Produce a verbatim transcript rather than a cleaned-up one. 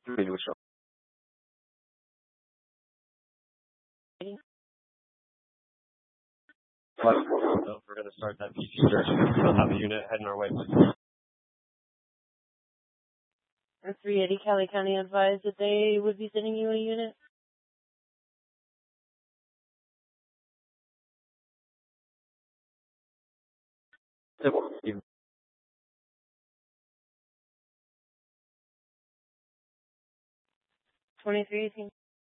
three neutral. But so we're going to start that P C search. We'll have a unit heading our way. three eighty Cali County advised that they would be sending you a unit. twenty-three eighteen.